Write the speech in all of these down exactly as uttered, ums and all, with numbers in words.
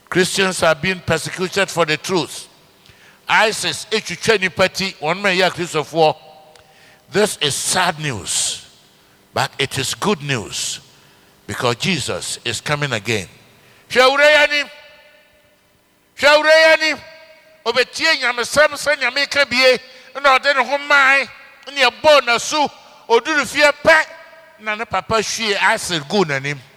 Christians are being persecuted for the truth. ISIS, Echucheni Party, one man year Christopher. This is sad news, but it is good news because Jesus is coming again. Shaureyani, Shaureyani, Obetie Yamasam San Yameka Bie, and Orden Homai, and your bona su, or do the fear pack, Nana Papa she ISIS good on him.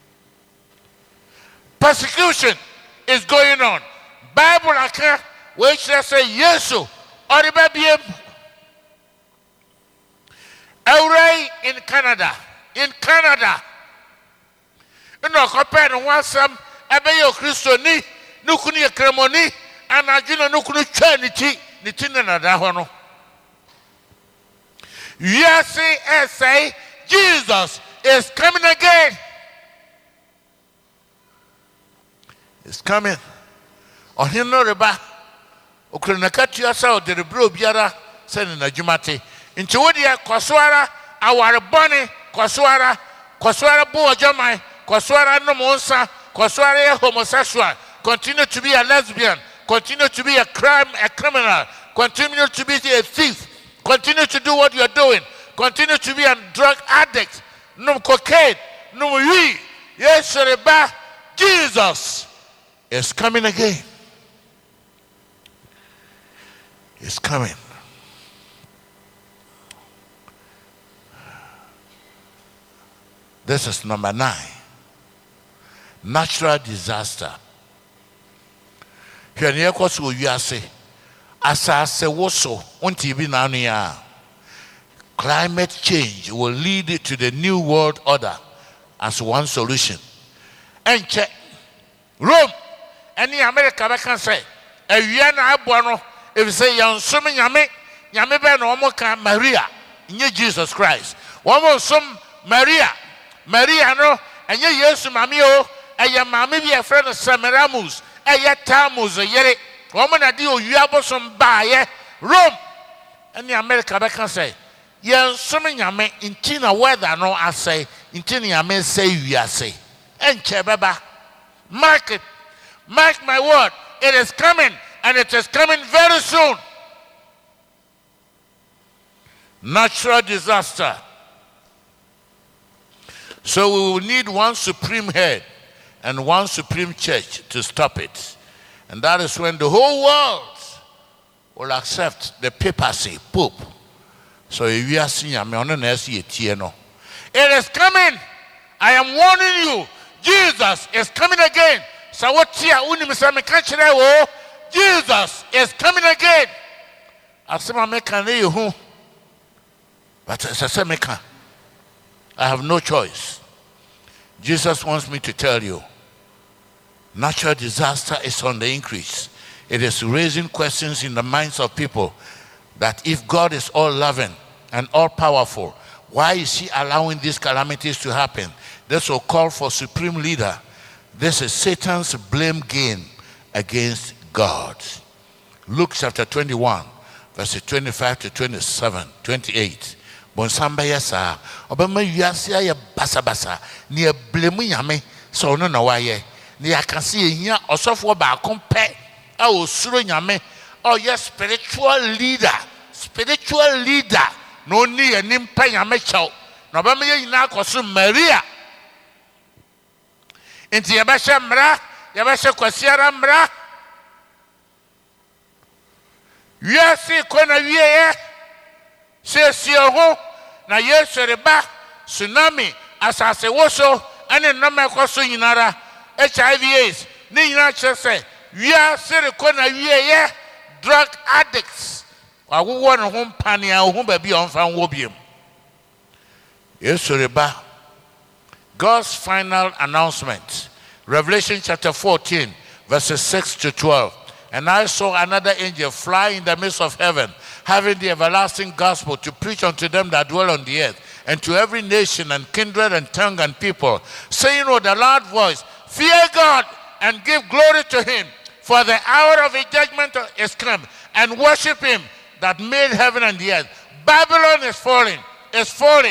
Persecution is going on. Bible account which they say yes, or the baby. Away in Canada, in Canada. You know, compared to one some Abeyo Christoni, Nukuni Cremoni, and Ajuna Nukuni Trinity, the Tinana Dahono. Yes, say Jesus is coming again. It's coming. On him no reba. Okrenakati asa de bro biara send na jumate. Into what dia kwaswara aware bone kwaswara kwaswara bo jamai kwaswara no monsa kwaswara homosexual, continue to be a lesbian, continue to be a crime a criminal, continue to be a thief, continue to do what you are doing, continue to be a drug addict, no cocaine, no we. Yes, reba. Jesus is coming again. It's coming. This is number nine. Natural disaster. Here near Kosu Yase. Asase woso on T V now. Climate change will lead to the new world order as one solution. And check Rome. Any America can say, a Yana Abuano, if you say young swimming Yame, Yame Ben Omoka Maria, in Jesus Christ. One more some Maria, Maria no, and ye yes, Mamio, and your mammy be a friend of Samaramus, and yet Tamus, a yere, woman a deal, you have some buy, Rome. Any America can say, young swimming Yame in Tina weather, no, I say, in Tina Yame say, you say, and Chebaba, mark it. Mark my word, it is coming, and it is coming very soon. Natural disaster. So we will need one supreme head and one supreme church to stop it. And that is when the whole world will accept the papacy, Pope. So if you are seeing me on an S E T N O, it is coming. I am warning you. Jesus is coming again. So what here unimisame kanchire wo Jesus is coming again. Asema meka na yehu. But as I say meka, I have no choice. Jesus wants me to tell you, natural disaster is on the increase. It is raising questions in the minds of people that if God is all loving and all powerful, why is he allowing these calamities to happen? This will call for supreme leader. This is Satan's blame game against God. Luke chapter twenty-one, verses twenty-five to twenty-seven, twenty-eight. Bonsamba yasa, obama yasa ya basa basa, ni e blame yame, so no na waye. Ni akasi ehia osofo ba kompe, a osuro nyame, oh yes, spiritual leader, spiritual leader. No ni enim pa yame chaw. Na obama ye nyina akoso Maria. Inti yabasha mra, yabasha kwasiara mra. Yasi kona wiye, se siyo na yesu reba, tsunami, asase woso, ane nama kwaso yinara, H I V AIDS, ni yina chese, yasi kona wiye, drug addicts. Wawu wana humpani ya uhumba bi onfan wobiem. Yesu reba. God's final announcement, Revelation chapter fourteen, verses six to twelve. And I saw another angel fly in the midst of heaven, having the everlasting gospel to preach unto them that dwell on the earth, and to every nation and kindred and tongue and people, saying with a loud voice, fear God and give glory to him, for the hour of his judgment is come, and worship him that made heaven and the earth. Babylon is falling, is falling.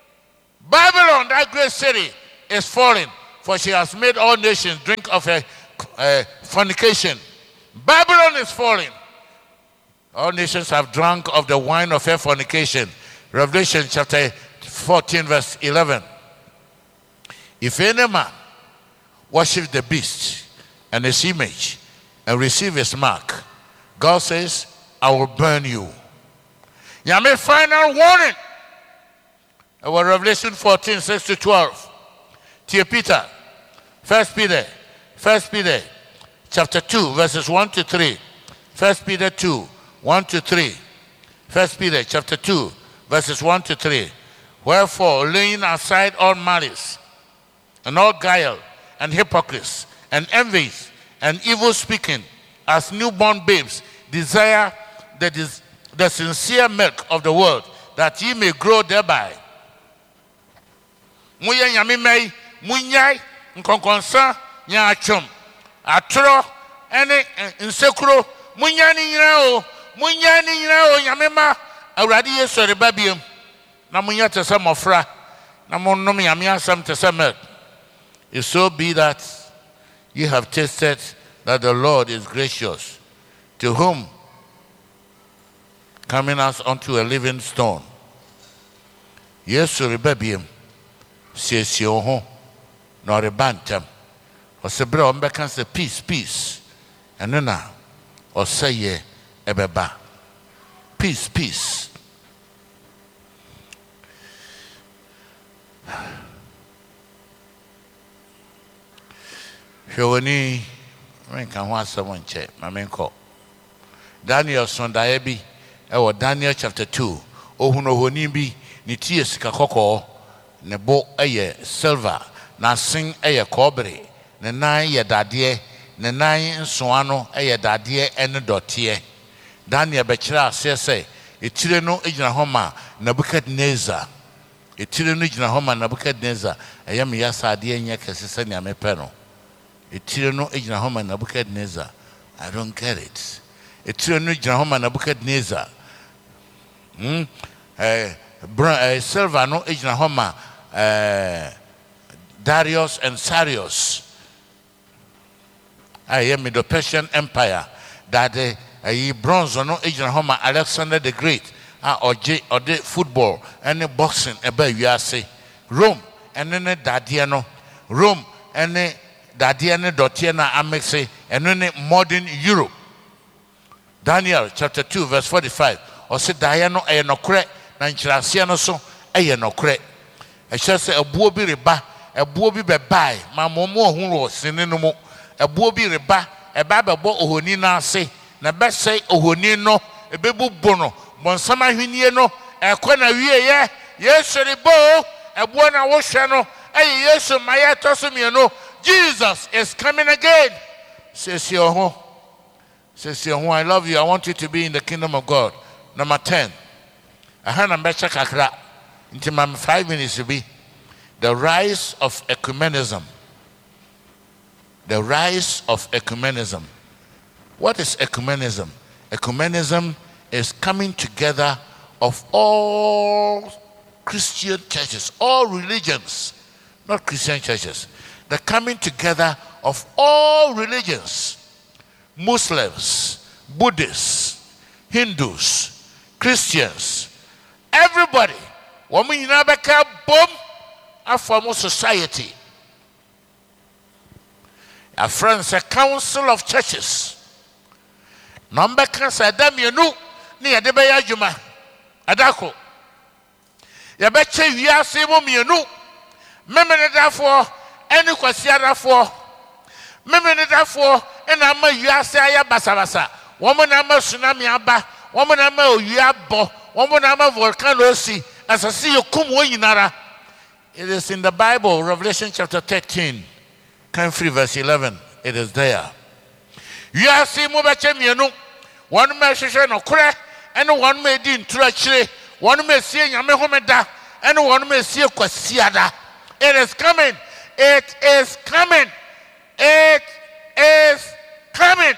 Babylon, that great city, is falling, for she has made all nations drink of her uh, fornication. Babylon is falling. All nations have drunk of the wine of her fornication. Revelation chapter fourteen, verse eleven. If any man worship the beast and his image and receive his mark, God says, I will burn you. Yami final warning. Our Revelation fourteen, six to twelve. Dear Peter, First Peter, First Peter, chapter two, verses one to three. First Peter two, one to three. First Peter, chapter two, verses one to three. Wherefore, laying aside all malice, and all guile, and hypocrisy, and envies, and evil speaking, as newborn babes, desire the, des- the sincere milk of the word, that ye may grow thereby. Muya nyame mai munyai nkonkonsa nya achom atro ene nsekuro munya ni nyina o munya ni nyina o nyame ma awurade yesu reba biem na munya tesa mofra na monnom nyame asam tesa milk. It so be that ye have tasted that the Lord is gracious, to whom coming us unto a living stone. Yesu reba biem Sesio ho nor a bantam or sebra umbekans the peace, peace, and nana or say ye ebeba. Peace, peace. Shawani, I can want someone check, my main call. Daniel Sondaebi, or Daniel chapter two, oh, who know nimbi, nitias kakoko. Ne bo eye silver na sin eye cobre ne nan ye dade ne nan nsoano eye dade ene dotie. Daniel be kira ase se etire no egina homa Nebuchadnezzar etire no egina homa Nebuchadnezzar eye me yasade enye kesese ne amepe no etire no egina homa Nebuchadnezzar. I don't get it. Etire no egina homa Nebuchadnezzar hmm eh uh, silver no egina homa uh, Darius and Cyrus. I am in the Persian Empire. That the uh, bronze no egina homa Alexander the Great. Ah, or J or the football and the boxing ebe wiase. Rome and then the Dadiano. Rome and the Dadiano Dotiana Amexe and then the modern Europe. Daniel chapter two, verse forty-five. Or say Diano a no cre na nchirasiano so eye no cre. E shall say a buo bi reba, a buo bi be bai, ma mo mo ohun ro sine no mo. A buo bi reba, e ba be bo ohoni na ase, na be say ohoni no, e be bu bono, bonsama hwinie no, e kwa na wie ye, Yesu ribo, e buo na wo hwe no, e Yesu maye toso mi no. Jesus is coming again. Says your home. Says your home, I love you. I want you to be in the kingdom of God. Number ten. I had a better kakra. Into my five minutes to be the rise of ecumenism. The rise of ecumenism. What is ecumenism? Ecumenism is coming together of all Christian churches, all religions, not Christian churches. The coming together of all religions, Muslims, Buddhists, Hindus, Christians, everybody. Woman in Abeka boom, a formal society. A friends, a council of churches. Number can say, Damn, you know, near the Bayajuma, Adako. Ya betcha, we are saying, you know, Memon therefore, any question therefore, Memon therefore, and I'm a Yasaya Basabasa, woman, I'm a tsunami aba, woman, I'm a Yabo, woman, I'm a volcano sea. As I see you come inara. It is in the Bible, Revelation chapter thirteen, come free verse eleven. It is there. You are seeing Mubachem, you know, one may say no crack, and one may din trachre, one may see Yamehomeda, and one may see Kwasiada. It is coming. It is coming. It is coming.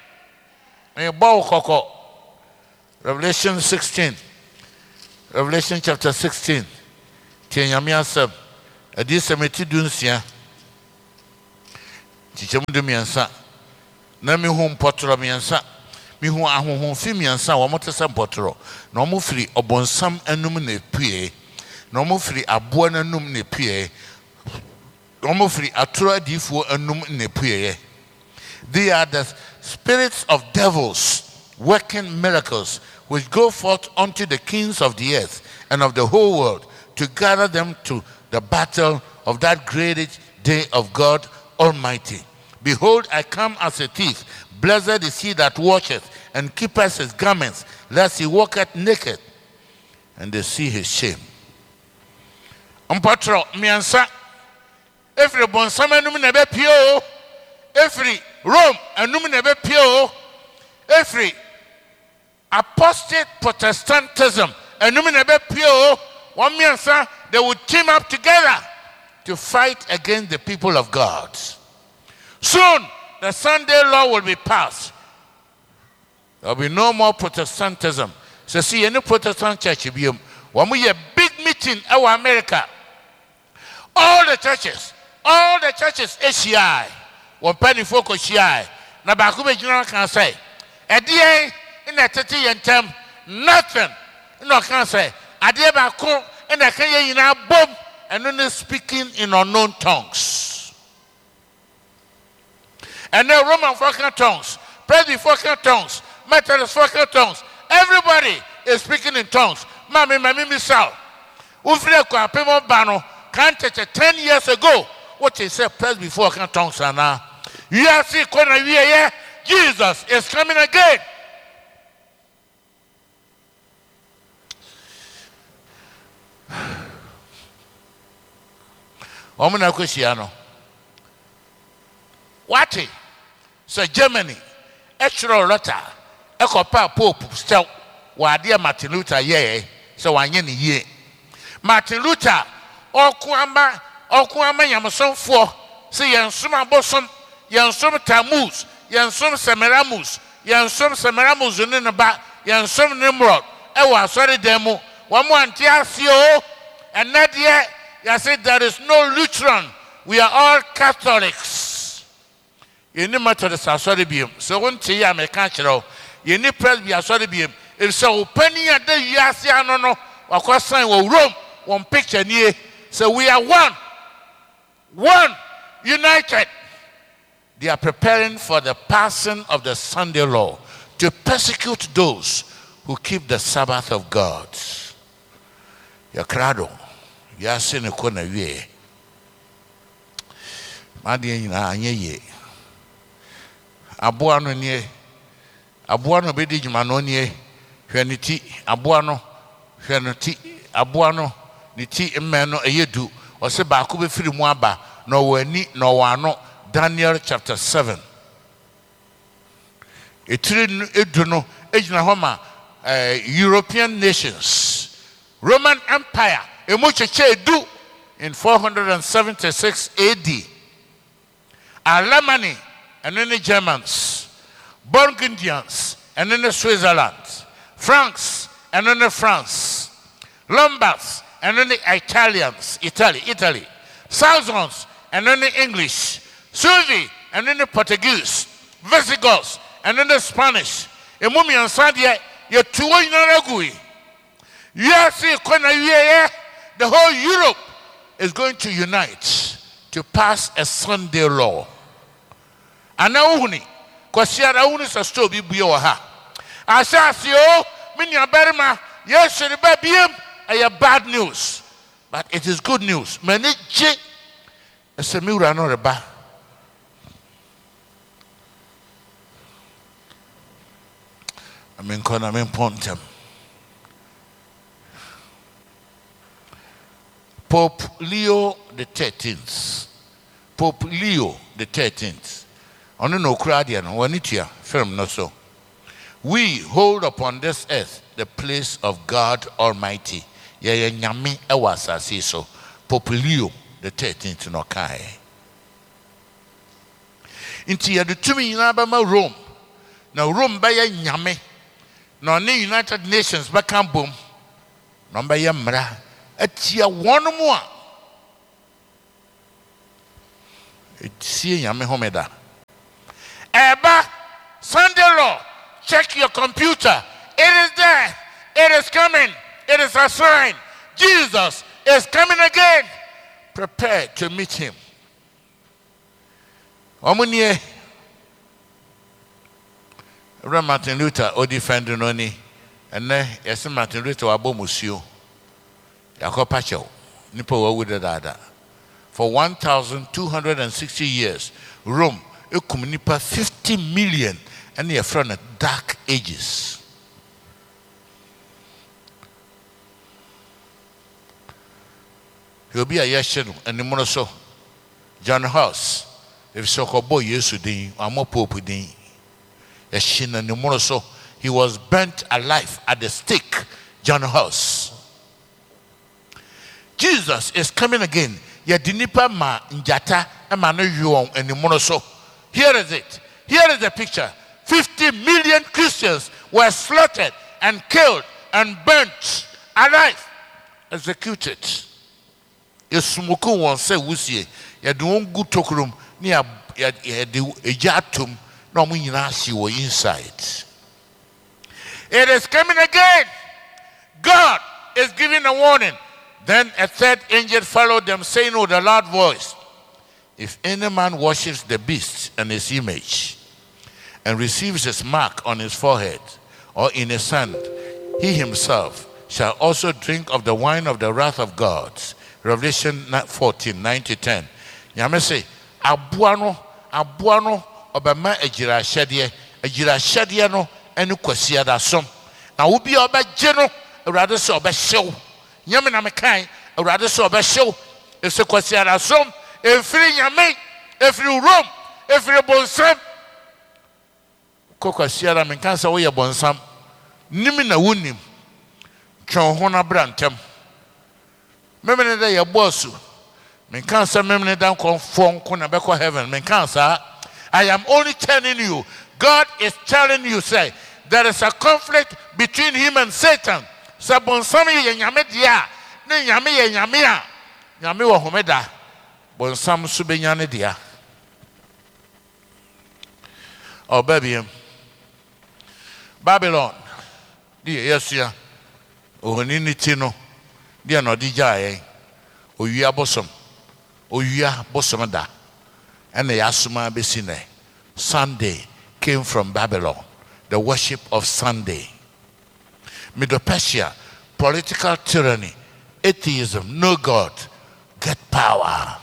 Revelation sixteen. Revelation chapter sixteen. Tianyamia sub. A dissemity dunsia. Chichamudumiansa. na me hu mpotro miensa me hu ahohon fi miensa wo mote se mpotro na omo firi obonsam anum na pue na omo firi abo na anum na pue omo firi atoro adifuo anum na pue. They are the spirits of devils working miracles which go forth unto the kings of the earth and of the whole world to gather them to the battle of that great day of God Almighty. Behold, I come as a thief. Blessed is he that watcheth and keepeth his garments, lest he walketh naked, and they see his shame. Umpatro miansa every bonsama num na be pio every Rome anum na be pio every apostate Protestantism anum na be pio one miansa they would team up together to fight against the people of God. Soon the Sunday law will be passed. There will be no more Protestantism. So see any Protestant church be one we a big meeting in America. All the churches, all the churches A C I, one penny focus C I. Na baku be general can say, a day in a thirty and term, nothing. No can say, a day baku in a Kenya in a bomb and only speaking in unknown tongues. And now Roman fucking tongues, Presby fucking tongues, Methodist fucking tongues. Everybody is speaking in tongues. Mami, mami, misal. Ufre kwa pemo bano. Can't touch it ten years ago. What he said, Presby fucking tongues are now. You are see, Jesus is coming again. Omuna Kushiano. What? So Germany, extra letter, echo pa Pope still, wa dear Martin Luther, ye, so one ye. Martin Luther, or Kuamba, or Kuamba Yamason for, say Yansuma Bosom, Yansum Tammuz, Yansum Semiramus, Yansum Semiramus in the back, Yansum Nimrod, Ewa, sorry demo, one more Tiasio, and not yet, I said there is no Lutheran, we are all Catholics. You need matter the sorry beam. So one tea I may catch it all. You need Presby a sorry beam. It's so penny a day, yes, I don't know. Of course, sign will room, one picture near. So we are one, one, united. They are preparing for the passing of the Sunday law to persecute those who keep the Sabbath of God. Your crado, you are seeing a corner way. My dear, you know, ye. Abuano nie abuano bedi jumano nie hweniti abuano hweniti abuano niti mmeno eyedu ose ba ko be firi mu aba no wani no wano. Daniel chapter seven etiri edu no ejina homa European nations Roman Empire emu cheche edu in four seventy-six A D Alemany and then the Germans, Burgundians, and then the Switzerland, Franks, and then the France, Lombards, and then the Italians, Italy, Italy, Saxons, and then the English, Suevi, and then the Portuguese, Visigoths, and then the Spanish. Emumi and Sadia, you're two in Aragui. Yes, the whole Europe is going to unite to pass a Sunday law. Anauni, Kwasiara Unis a story bioha. Asasio, Minya Berma, yes, the baby, I have bad news, but it is good news. Manage a semura no reba. I mean, Kona, I mean, Pontem. Pope Leo the thirteenth. Pope Leo the thirteenth. Ono no kradia no wanitia film no so. We hold upon this earth the place of God Almighty. Ye nyame ewa asase so. Pope Leo the thirteenth no kai. Inti ya tumi nyina ba ma Rome. Na Rome ba ye nyame. Na ne United Nations ba kan bom. Na ba ye mra. Atia wono mu a. Etie nyame homeda. Eba, Sunday law. Check your computer. It is there. It is coming. It is a sign. Jesus is coming again. Prepare to meet him. Omunye. Reverend Martin Luther, o defending oni. And then, yes, Martin Luther wabo musio. Yako pacho. Nipo wa wuda dada. For one thousand two hundred sixty years, Rome, ekum nipa fifty million, and they are from the dark ages. He'll be a yeshen and the monoso. John House, if so called boy yesterday, I'm more pope din. Yeshin and the monoso, he was burnt alive at the stake. John House. Jesus is coming again. Ya dinipa ma njata ema no yuon and the monoso. Here is it. Here is the picture. fifty million Christians were slaughtered and killed and burnt alive, executed. Yesumuku won say wusie ya de won gu tokurum ni ya ya de ejatum na omo nyina hye wo inside. It is coming again. God is giving a warning. Then a third angel followed them, saying with a loud voice, if any man worships the beast and his image and receives his mark on his forehead or in his hand, he himself shall also drink of the wine of the wrath of God. Revelation fourteen, nine to ten. Yame say, abuano, abuano, obama ejira shedie, ejira shedie no, enu kwasia da som. Na ubi oba jeno, rather so oba show. Yame na mekai, rather so oba show. If se kwasia da som, every yame, every Rome, every bonsam. Kokwasia da menkansa wo ye bonsam. Nimi na wunim. Twon ho na brantem. Memene da ya bossu. Men cancer memene dan konfon ko na beko heaven. Men cancer. I am only telling you. God is telling you, say, there is a conflict between him and Satan. Sabon sami ye nyame dia. Ne nyame ye nyame a. Nyame wo homeda. Bon sam su be nyane dia. Oh baby. Babylon. Di yesia. Ohoni ni ti no. Dia no di jae. Oyua bosom. Oyua bosom da. And the Yasuma Besine. Sunday came from Babylon. The worship of Sunday. Middle Persia, political tyranny, atheism, no God, get power.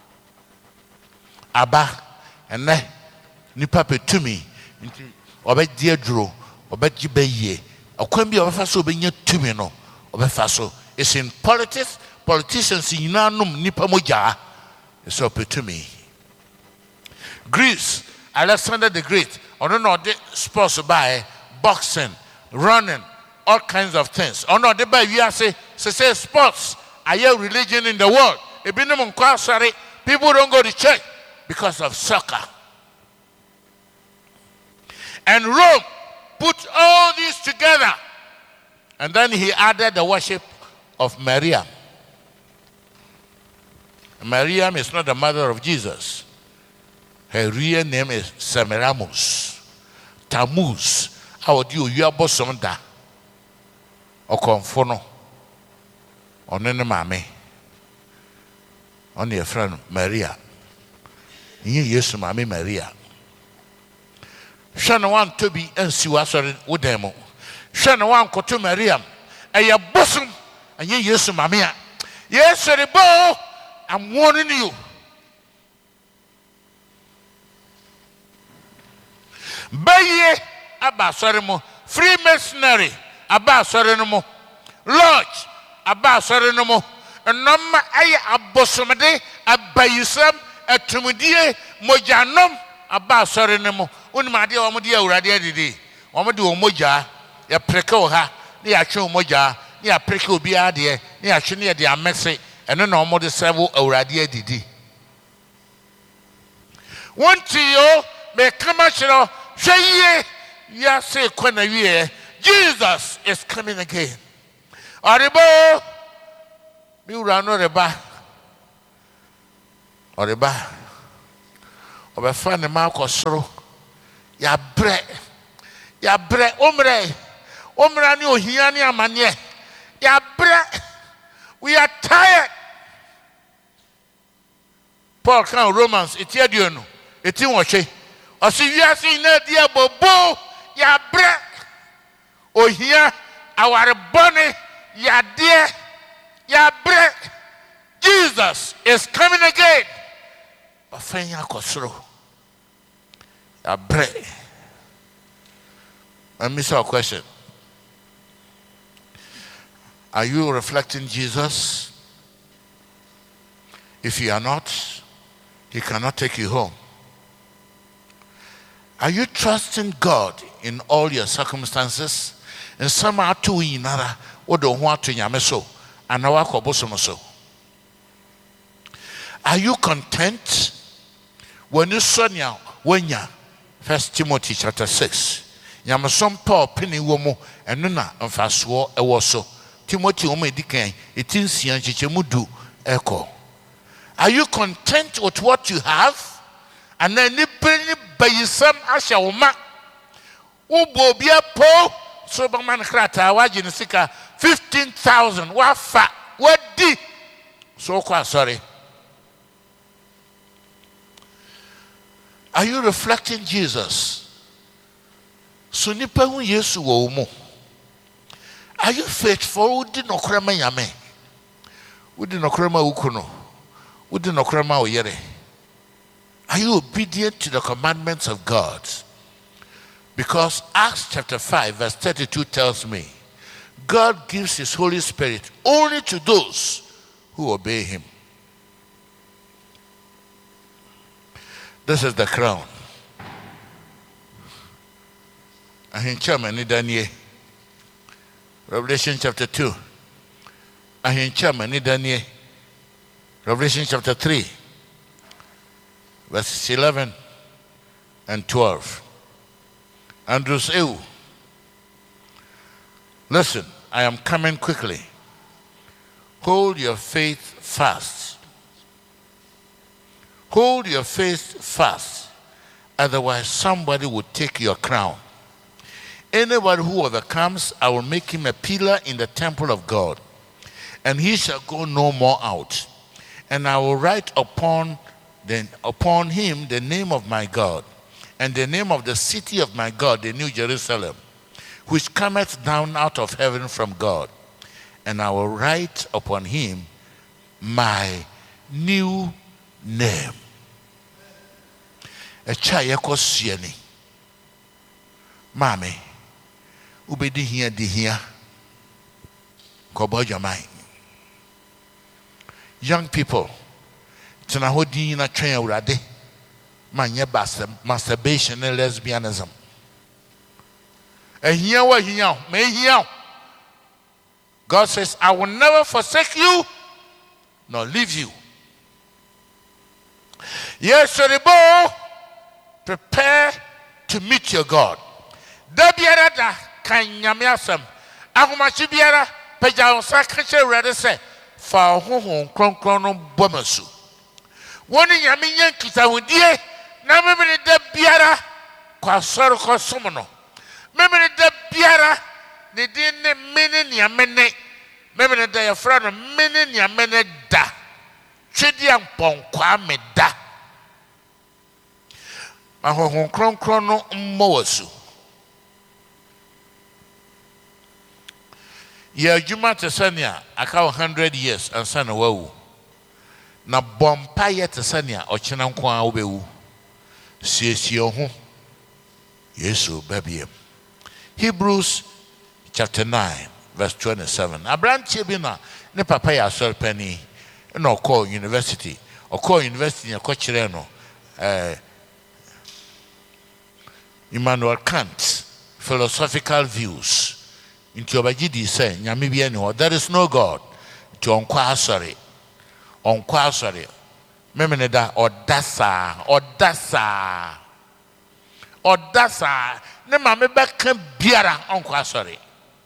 Abba, and ne, nipa petumi, obe diedro, obe jibeye, okwembi obe faso obe nye tumi no, obe faso. It's in politics, politicians in nanum nipa moja, it's ope tumi. Greece, Alexander the Great, I don't know, they sports by boxing, running, all kinds of things. Oh no, they buy you say, say sports, I hear religion in the world. People don't go to church because of soccer. And Rome put all these together. And then he added the worship of Maria. Mariam is not the mother of Jesus. Her real name is Semiramis. Tammuz. How do you hear about some da? O confono. On any mammy. On your friend Maria. You use mammy Maria. Shana one to be and see what's with them. Shana one go to Mariam. And your bosom. And you use mammy. Yes, sir, the bow. I'm warning you. Baye aba sore mo, Freemasonry aba sore no mo, Lodge aba sore no mo, enoma aye abosomde abayisam atumudie mojanom aba sore no mo. Unima de omo de awurade adidi. Omo de omoja ya preke wo ha, ne ya twe omoja, ne ya preke obi ade, ne ya twe ne de amese, eno na omo de serve awurade adidi. Wonti yo me kama chiro Jesus is coming again. Oribo, Miurano Reba, Oriba, Oba Fan Marco Soro, Ya bre. Ya bre. Omre. Omra ni ohia ni amanye. Ya bre. We are tired. Paul can Romans. Iti adionu. Iti wache. Osi we are seeing na dia bobo. Ya bre. Ohia. Our bonny. Ya dear. Ya bre. Jesus is coming again. But fenya kosro. Ya bre. Let me ask you a question. Are you reflecting Jesus? If you are not, he cannot take you home. Are you trusting God in all your circumstances? And somehow to inara, or don't want to yameso, and now so. Are you content when you sonya when ya? First Timothy chapter six. Yamasom Paul penny womo and nuna and fast war a waso. Timothy ome dikan etinsian chichemudu echo. Are you content with what you have? And then ni penny by some asha woma. Ubo bia po so bangman krata wajin sika fifteen thousand wafa wadi so kwa sorry. Are you reflecting Jesus? So nipa hu Yesu wo mu. Are you faithful? Udi nokrama yame. Udi nokrama ukuno. Udi nokrama oyere. Are you obedient to the commandments of God? Because Acts chapter five verse thirty-two tells me God gives his Holy Spirit only to those who obey him. This is the crown. Ahinchama ni Daniel. Revelation chapter two. Ahinchama ni Daniel. Revelation chapter three. Verses eleven and twelve. Andrews Eu. Listen, I am coming quickly. Hold your faith fast. Hold your faith fast. Otherwise, somebody will take your crown. Anyone who overcomes, I will make him a pillar in the temple of God, and he shall go no more out. And I will write upon, the, upon him the name of my God, and the name of the city of my God, the New Jerusalem, which cometh down out of heaven from God. And I will write upon him my new name. A chayako sieni. Mami, ubedi here di here. Kobo jamai. Young people, tena hodi na train urade. Manye masturbation and lesbianism. And here what here, may here. God says, I will never forsake you, nor leave you. Yes, Shoribo, prepare to meet your God. Da biara da kan nyame asem. Ahomachi biara peja onsa kache rede se fa honhon kronkron no bomasu. Woni nyame nya nkitahudie na memene da biara kwa soro ko somono. Memene da biara ne din ne mene niamene. Memene da yafra no mene niamene da. Twedi amponkwa me da. Ahohon kronkron no mmowasu. Ya juma tesania aka one hundred years ansa na wawu. Na bompa ye tesania ochena nko a obewu. Siesie ho. Yesu babiem. Hebrews chapter nine verse twenty-seven. Abrantie bi na ne papa ya sorpani na okọ university. Okọ university ya kochire no eh Immanuel Kant philosophical views. Into Obajidi say, Nyamibiano, there is no God. To onkwa sorry. Onkwa sorry. Memeneda odasa. Odasa. Odasa. Ne mame baka biara onkwa sorry.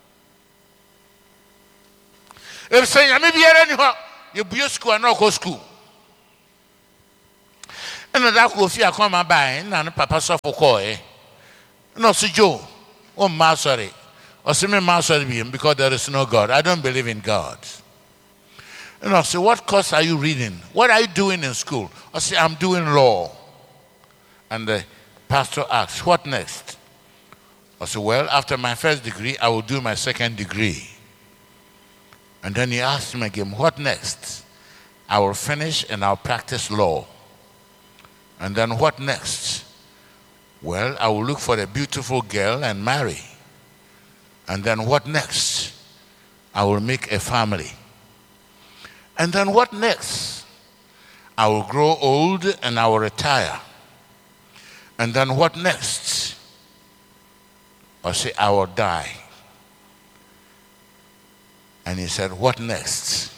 If say Nyamibiara ni ho, you buy school and not go school. And that go fear come by, and papa suffer call eh. No, see Joe. Oh, ma sorry. Or see me ma sorry because there is no God. I don't believe in God. You know, say, what course are you reading? What are you doing in school? I say, I'm doing law. And the pastor asks, what next? I say, well, after my first degree, I will do my second degree. And then he asked me again, what next? I will finish and I'll practice law. And then what next? Well, I will look for a beautiful girl and marry. And then what next? I will make a family. And then what next? I will grow old and I will retire. And then what next? I say, I will die. And he said, what next?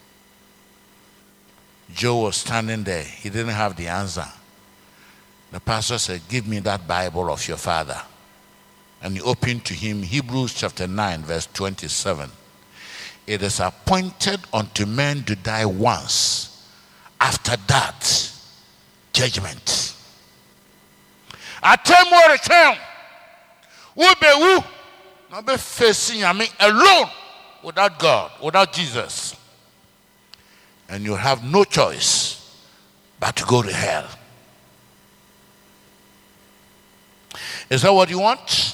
Joe was standing there. He didn't have the answer. The pastor said, give me that Bible of your father. And he opened to him Hebrews chapter nine, verse twenty-seven. It is appointed unto men to die once. After that, judgment. I tell you what I tell you. Be who? Not be facing me alone without God, without Jesus. And you have no choice but to go to hell. Is that what you want?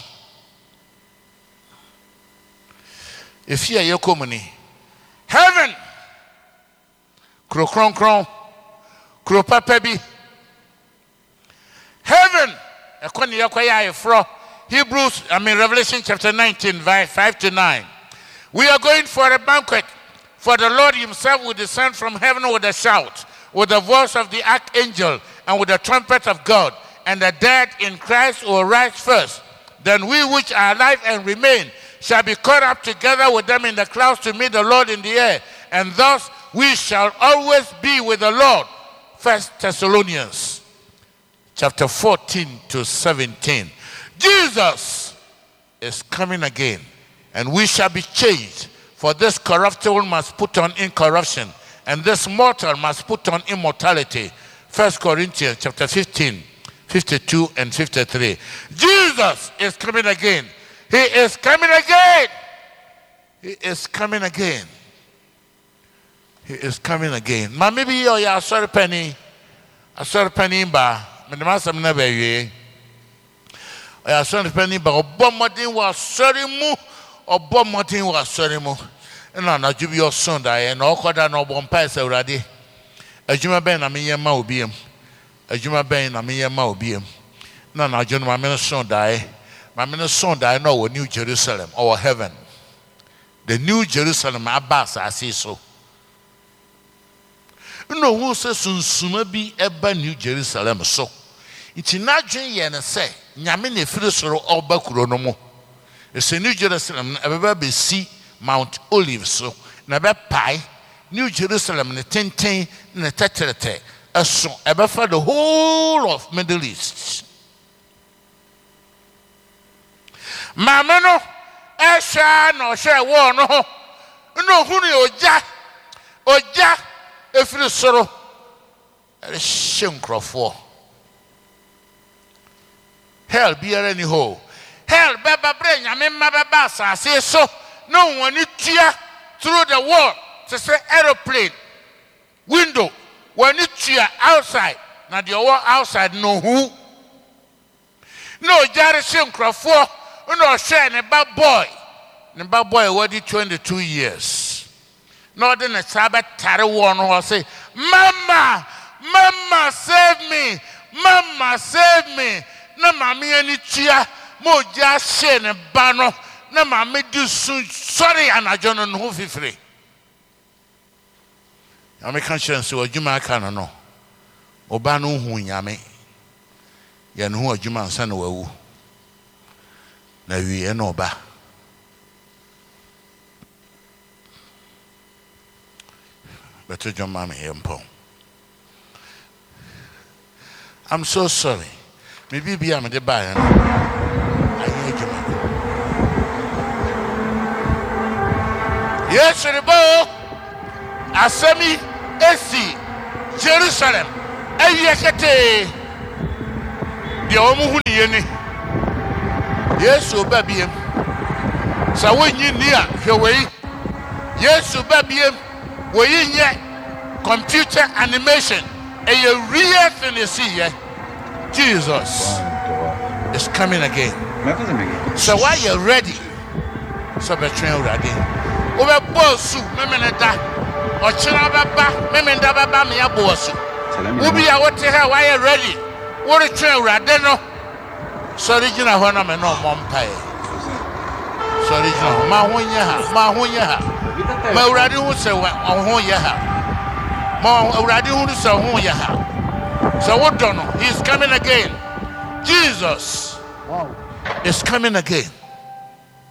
If you are your company, heaven, kro kron kron, kro papabi, heaven, according to Hebrews, I mean Revelation chapter nineteen, verse five to nine. We are going for a banquet, for the Lord himself will descend from heaven with a shout, with the voice of the archangel, and with the trumpet of God. And the dead in Christ will rise first. Then we which are alive and remain shall be caught up together with them in the clouds to meet the Lord in the air. And thus we shall always be with the Lord. First Thessalonians chapter fourteen to seventeen. Jesus is coming again, and we shall be changed. For this corruptible must put on incorruption, and this mortal must put on immortality. First Corinthians chapter fifteen, fifty-two and fifty-three. Jesus is coming again. He is coming again. He is coming again. He is coming again. Ma maybe you are sorry penny. A sorry penny ba. Me the master never ye. A sorry penny ba. Obo modin was sorry mu. Obo modin was sorry mu. And na na jubi your son die. And all kwada no bompa se urade. Ejuma ben na me yema obiem. Ejuma ben na me yema obiem. Na na jonu ma me son die. My son that I know New Jerusalem or heaven. The New Jerusalem Abbas I see so. You know who says soon be eba New Jerusalem so. It's not dream yen say Nyamine Filisoro or Bakuronomo. It's a New Jerusalem ever be see Mount Olive so never pie New Jerusalem the ten ten and the tetrate a so ever for the whole of Middle East. Mama no, Esha no share war no, no huni oja, oja, efiri soro, ere shenkrofo. Hell be any hole. Hell beba brain, I mean mababa say so. No one it tear through the wall to say aeroplane window. When it tear outside, now the wall outside no who. No jare shenkrofo. No share ne bad boy. Ne bad boy already twenty-two years. No then a Sabbath tarry one who say, Mama, Mama save me, Mama save me. No mammy any chia, mo just share ne bano, no mammy do soon sorry and I don't know who free. American chance to a Juma can no. Obano who yame. Yan who a Juma son woo. Na we no ba. Better John Mammy here. I'm so sorry. Maybe be I'm the buyer. I need you. Yes, Rebo. Asemi Esi Jerusalem. Eyekete. The omu hu ni yeni. Yesu babiem. Sa wonyi ni a hwewei. Yesu babiem. Wo yinye computer animation. A real thing you see here. Jesus is coming again. So while you're ready, so be train ready. Over boss, memeneta. Ochira baba, memenda baba me abosu. Ubi ya wote ha while you're ready. What a train ready no. So original hona me no mompae. So original ma honya ha, ma honya ha. Ma urade hu se wa honya ha. Ma urade hu se honya ha. So what don't know? He's coming again. Jesus is coming again.